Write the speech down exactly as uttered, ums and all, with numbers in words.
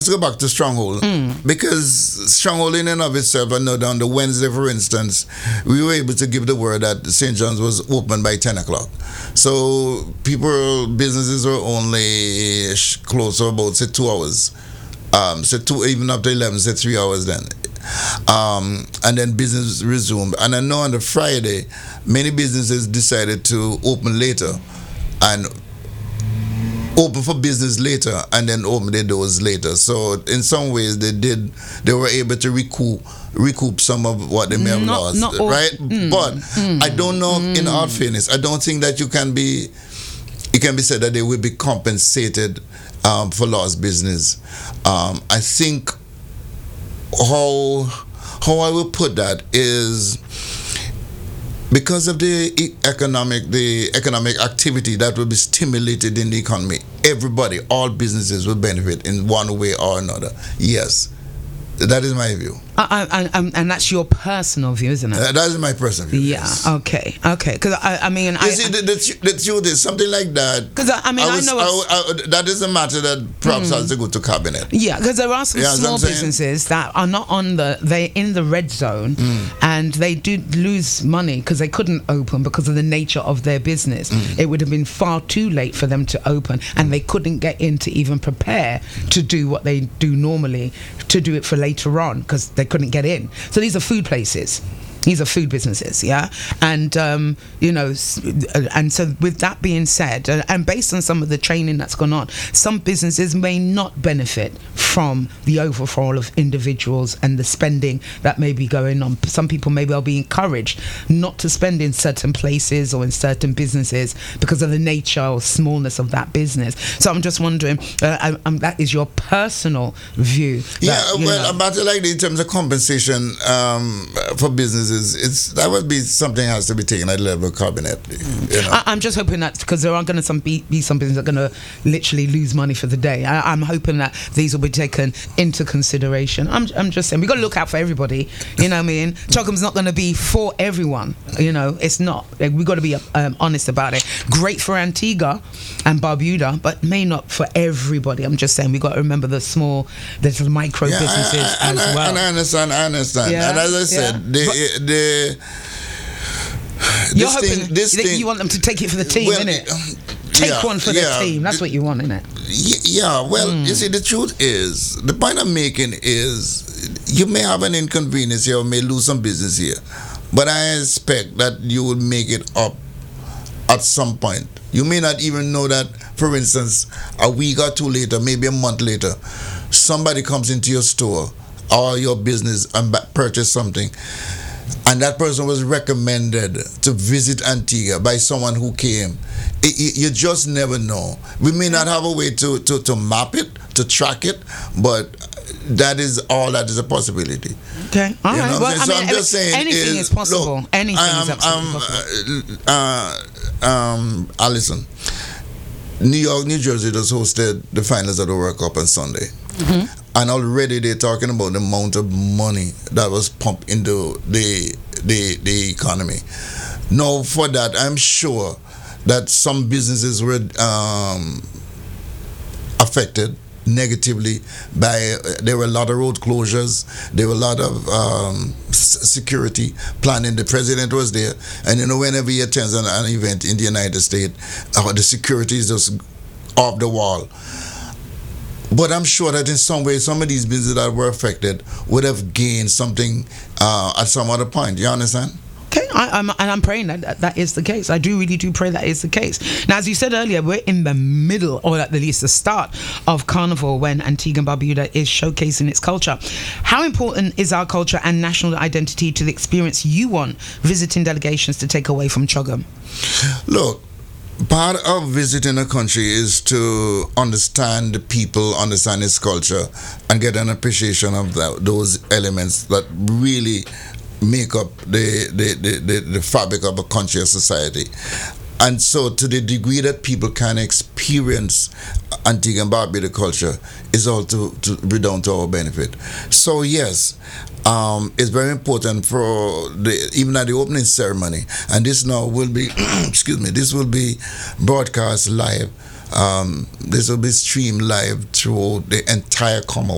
let's go back to Stronghold. Mm. Because Stronghold in and of itself, I know on the Wednesday, for instance, we were able to give the word that Saint John's was open by ten o'clock. So people, businesses were only sh- closed for about, say, two hours. Um, so two, even up to eleven, say three hours then. Um, and then business resumed. And I know on the Friday, many businesses decided to open later and open for business later and then open their doors later. So in some ways they did, they were able to recoup recoup some of what they may have Not- lost, not all- right? mm, but mm, I don't know, mm. in all fairness, I don't think that you can be, it can be said that they will be compensated um, for lost business. Um, I think how how I will put that is, because of the e- economic the economic activity that will be stimulated in the economy, everybody, all businesses will benefit in one way or another. Yes, that is my view. I, I, I, and that's your personal view, isn't it? Uh, that is my personal view. Yeah. Yes. Okay. Okay. Because I, I mean, You I, see, the, the, tru- the truth is something like that. because I, I mean, I, was- know. I, it's- I, that is a matter that perhaps has to go to cabinet. Yeah, because there are some Yeah, that's what small I'm saying. businesses that are not on the, they're in the red zone, and they do lose money because they couldn't open because of the nature of their business. It would have been far too late for them to open, and they couldn't get in to even prepare to do what they do normally, to do it for later on, because they couldn't get in. So these are food places. These are food businesses, yeah? And, um, you know, s- and so with that being said, uh, and based on some of the training that's gone on, some businesses may not benefit from the overflow of individuals and the spending that may be going on. Some people maybe will be encouraged not to spend in certain places or in certain businesses because of the nature or smallness of that business. So I'm just wondering, uh, I, um, that is your personal view. That, Yeah, you well, know- about like in terms of compensation um, for businesses, it's that would be something has to be taken at the level of cabinet. You know? I, I'm just hoping that, because there are going to some be, be some businesses that are going to literally lose money for the day. I, I'm hoping that these will be taken into consideration. I'm, I'm just saying, we've got to look out for everybody. You know what I mean? Chocum's not going to be for everyone. You know, it's not. Like, we've got to be um, honest about it. Great for Antigua and Barbuda, but may not for everybody. I'm just saying, we've got to remember the small, the micro Yeah, businesses I, I, as and I, well. and I understand. I understand. Yeah, And as I said, yeah. the But- the You're this hoping thing, this that thing, you want them to take it for the team, well, innit? uh, Take yeah, one for yeah, the team. That's the- what you want, innit? Y- Yeah, well, Hmm. you see, the truth is, the point I'm making is, you may have an inconvenience here or may lose some business here, but I expect that you will make it up at some point. You may not even know that, for instance, a week or two later, maybe a month later, somebody comes into your store or your business and ba- purchase something, and that person was recommended to visit Antigua by someone who came. It, it- you just never know. We may not have a way to, to, to map it, to track it, but that is all that is a possibility. Okay, all You right. know what Well, I'm I saying? So mean, I'm just saying anything is, possible. look, anything I is am- absolutely I'm, possible. uh, uh, um, Alison, New York, New Jersey just hosted the finals of the World Cup on Sunday. Mm-hmm. And already they're talking about the amount of money that was pumped into the the the economy. Now, for that, I'm sure that some businesses were um, affected negatively by. Uh, there were a lot of road closures. There were a lot of um, s- security planning. The president was there, and you know, whenever he attends an, an event in the United States, uh, the security is just off the wall. But I'm sure that in some way, some of these businesses that were affected would have gained something uh, at some other point. You understand? Okay, I, I'm, and I'm praying that, that that is the case. I do really do pray that is the case. Now, as you said earlier, we're in the middle, or at least the start of Carnival, when Antigua and Barbuda is showcasing its culture. How important is our culture and national identity to the experience you want visiting delegations to take away from Chogum? Look, part of visiting a country is to understand the people, understand its culture, and get an appreciation of that, those elements that really make up the, the, the, the, the fabric of a country or society. And so, to the degree that people can experience Antigua and Barbuda culture, is all to, to be down to our benefit. So, yes, um, it's very important for the even at the opening ceremony, and this now will be, excuse me, this will be broadcast live. Um, this will be streamed live throughout the entire Commonwealth.